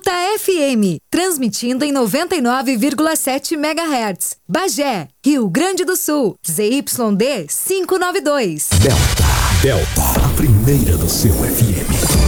Delta FM, transmitindo em 99,7 MHz. Bagé, Rio Grande do Sul, ZYD 592. Delta, a primeira do seu FM.